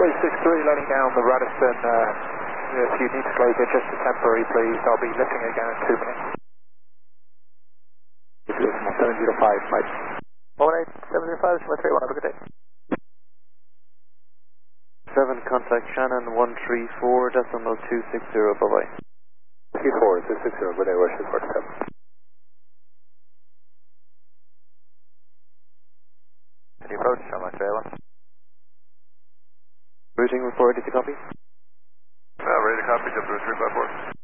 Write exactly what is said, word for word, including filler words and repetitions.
three six three, letting down the Radisson. Uh, if you need to slow it, just a temporary, please. I'll be lifting again in two minutes. seven zero five, Mike. one eight seven zero five, three one, have a good day. seven, contact Shannon one three four, decimal two six zero, bye-bye. three four two six zero, good day, Worship forty-seven. Can you approach, how much, Alan? Routing report, did you copy? Uh, ready to copy, Jump three five four.